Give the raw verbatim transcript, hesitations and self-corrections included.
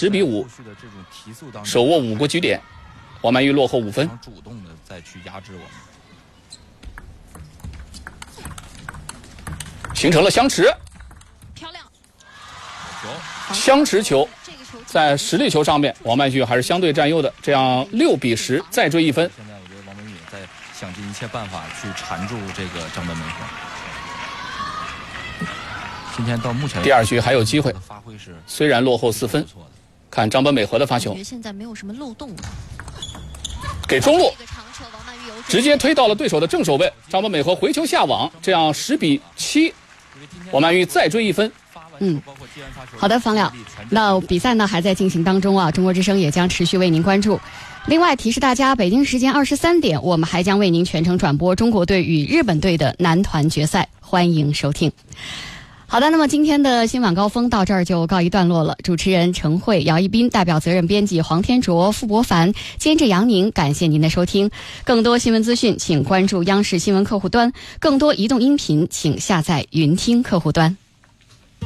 十比五，手握五个局点，王曼玉落后五分。 主动的再去压制我们， 形成了相持， 漂亮， 相持球。在实力球上面，王曼玉还是相对占优的，这样六比十，再追一分。 现在我觉得王曼玉在想尽一切办法去缠住这个张本美和。今天到目前第二局还有机会， 发挥是虽然落后四分，看张本美和的发球， 现在没有什么漏洞了， 给中路，直接推到了对手的正手背，张本美和回球下网，这样十比七，王曼玉再追一分。 嗯，好的，方亮，那比赛呢还在进行当中啊，中国之声也将持续为您关注。另外提示大家，北京时间二十三点，我们还将为您全程转播中国队与日本队的男团决赛，欢迎收听。好的，那么今天的新晚高峰到这儿就告一段落了。主持人程慧、姚一斌，代表责任编辑黄天卓、傅博凡，监制杨宁，感谢您的收听。更多新闻资讯，请关注央视新闻客户端；更多移动音频，请下载云听客户端。